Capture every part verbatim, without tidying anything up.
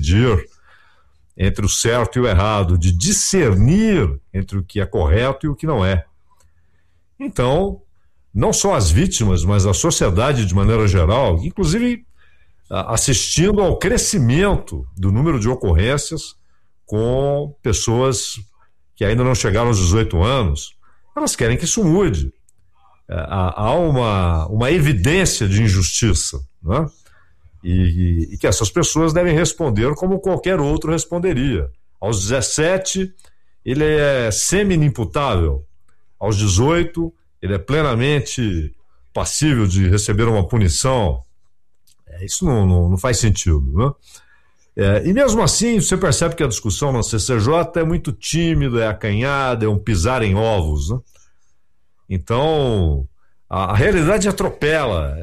decidir entre o certo e o errado, de discernir entre o que é correto e o que não é. Então, não só as vítimas, mas a sociedade de maneira geral, inclusive assistindo ao crescimento do número de ocorrências com pessoas que ainda não chegaram aos dezoito anos, elas querem que isso mude. Há uma, uma evidência de injustiça, né? E, e que essas pessoas devem responder como qualquer outro responderia. Aos dezessete, ele é semi-inimputável. Aos dezoito, ele é plenamente passível de receber uma punição. É, isso não, não, não faz sentido, né? É, e mesmo assim, você percebe que a discussão na C C J é muito tímida, é acanhada, é um pisar em ovos, né? Então, a, a realidade atropela.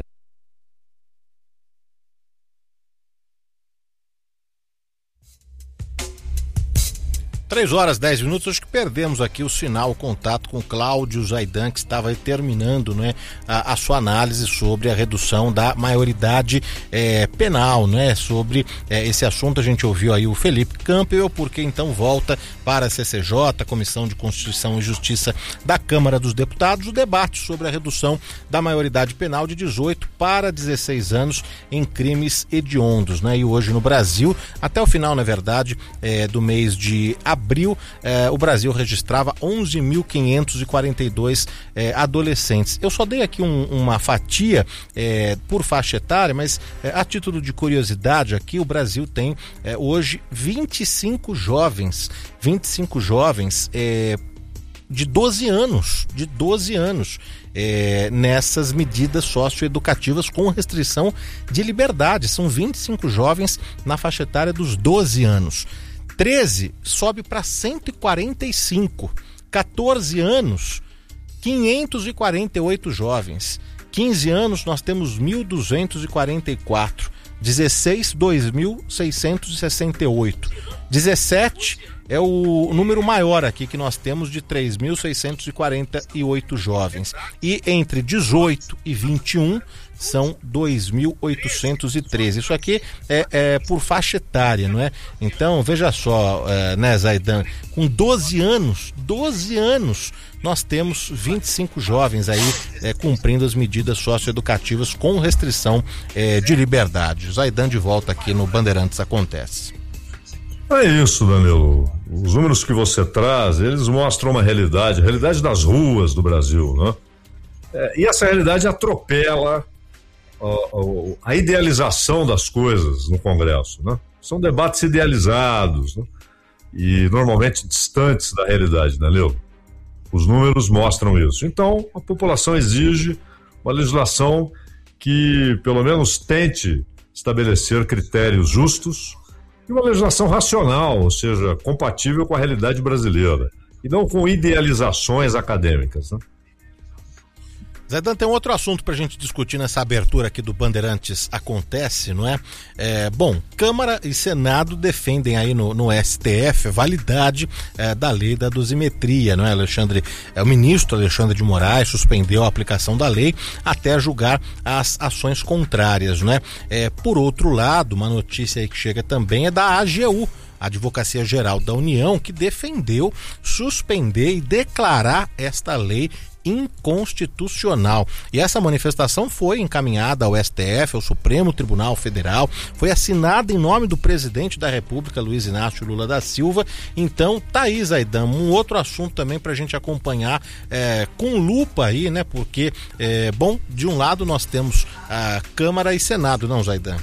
Três horas, dez minutos, acho que perdemos aqui o sinal, o contato com o Cláudio Zaidan, que estava terminando, né, a, a sua análise sobre a redução da maioridade é, penal, né, sobre é, esse assunto. A gente ouviu aí o Felipe Campbell, porque então volta para a C C J, Comissão de Constituição e Justiça da Câmara dos Deputados, o debate sobre a redução da maioridade penal de dezoito para dezesseis anos em crimes hediondos, né, e hoje no Brasil, até o final, na verdade, é, do mês de abril, abril, eh, o Brasil registrava onze mil quinhentos e quarenta e dois eh, adolescentes. Eu só dei aqui um, uma fatia eh, por faixa etária, mas eh, a título de curiosidade aqui, o Brasil tem eh, hoje vinte e cinco jovens, vinte e cinco jovens eh, de doze anos, de doze anos, é, nessas medidas socioeducativas com restrição de liberdade. São vinte e cinco jovens na faixa etária dos doze anos. treze sobe para cento e quarenta e cinco. quatorze anos, quinhentos e quarenta e oito jovens. quinze anos, nós temos mil duzentos e quarenta e quatro. dezesseis, dois mil seiscentos e sessenta e oito. dezessete é o número maior aqui que nós temos, de três mil seiscentos e quarenta e oito jovens. E entre dezoito e vinte e um são dois mil oitocentos e treze. Isso aqui é, é por faixa etária, não é? Então, veja só, é, né, Zaidan, com doze anos, doze anos, nós temos vinte e cinco jovens aí é, cumprindo as medidas socioeducativas com restrição é, de liberdade. Zaidan de volta aqui no Bandeirantes Acontece. É isso, Danilo. Os números que você traz, eles mostram uma realidade, a realidade das ruas do Brasil, né? É, e essa realidade atropela a, a idealização das coisas no Congresso, né? São debates idealizados, né? E normalmente distantes da realidade, Danilo. Os números mostram isso. Então, a população exige uma legislação que, pelo menos, tente estabelecer critérios justos e uma legislação racional, ou seja, compatível com a realidade brasileira, e não com idealizações acadêmicas, né? Zaidan, tem um outro assunto para a gente discutir nessa abertura aqui do Bandeirantes Acontece, não é? É bom, Câmara e Senado defendem aí no, no S T F a validade é, da lei da dosimetria, não é, Alexandre? É, o ministro Alexandre de Moraes suspendeu a aplicação da lei até julgar as ações contrárias, não é? É, por outro lado, uma notícia aí que chega também é da A G U, a Advocacia Geral da União, que defendeu suspender e declarar esta lei inconstitucional. E essa manifestação foi encaminhada ao S T F, ao Supremo Tribunal Federal, foi assinada em nome do presidente da República, Luiz Inácio Lula da Silva. Então, tá aí, Zaidan, um outro assunto também pra gente acompanhar é, com lupa aí, né? Porque, é, bom, de um lado nós temos a Câmara e Senado, não, Zaidan?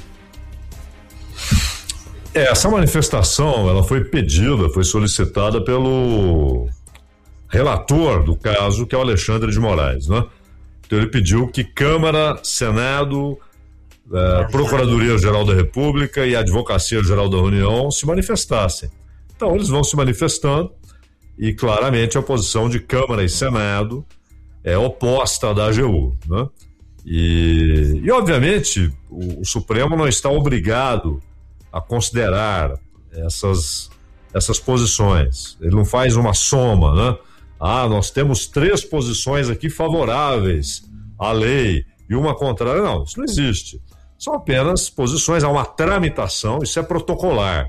É, essa manifestação, ela foi pedida, foi solicitada pelo relator do caso, que é o Alexandre de Moraes, né? Então ele pediu que Câmara, Senado, eh, Procuradoria-Geral da República e Advocacia-Geral da União se manifestassem. Então eles vão se manifestando e claramente a posição de Câmara e Senado é oposta à da A G U, né? E, e obviamente o, o Supremo não está obrigado a considerar essas, essas posições. Ele não faz uma soma, né? Ah, nós temos três posições aqui favoráveis à lei e uma contrária. Não, isso não existe. São apenas posições, há uma tramitação, isso é protocolar.